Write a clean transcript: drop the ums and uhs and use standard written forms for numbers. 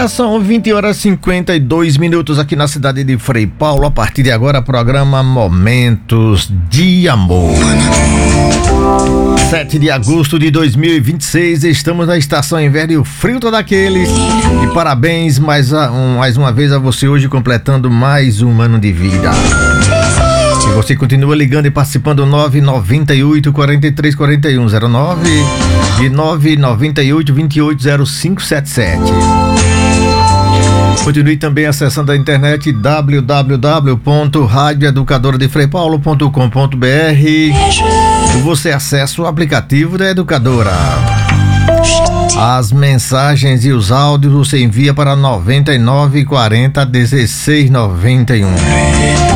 Agora são 20h52 aqui na cidade de Frei Paulo. A partir de agora, programa Momentos de Amor. 7 de agosto de 2026, estamos na estação inverno e o frio tá daqueles. E parabéns mais uma vez a você hoje, completando mais um ano de vida. E você continua ligando e participando 998 43 41 09 e 998 28 0577. Continue também acessando a internet www.radioeducadoradefreipaulo.com.br. Você acessa o aplicativo da Educadora. As mensagens e os áudios você envia para 9940 1691.